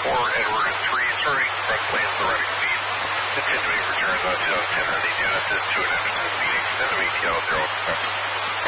Edward 3, turning front plane theoretic speed. Continuing return on 10 Honey Genesis to an Anderson speed, extend of ATL 0.